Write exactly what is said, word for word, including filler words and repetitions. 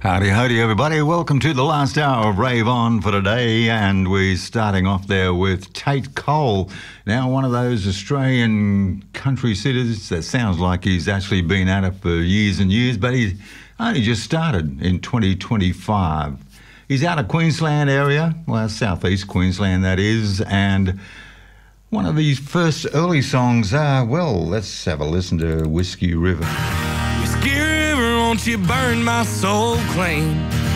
Howdy, howdy, everybody. Welcome to the last hour of Rave On for today, and we're starting off there with Tate Cole. Now, one of those Australian country singers that sounds like he's actually been at it for years and years, but he only just started in twenty twenty-five. He's out of Queensland area, well, southeast Queensland that is, and one of his first early songs are, well, let's have a listen to Whiskey River. Whiskey River, won't you burn my soul clean?